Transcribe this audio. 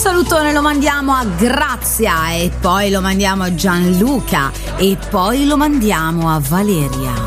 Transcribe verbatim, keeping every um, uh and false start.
salutone lo mandiamo a Grazia e poi lo mandiamo a Gianluca e poi lo mandiamo a Valeria.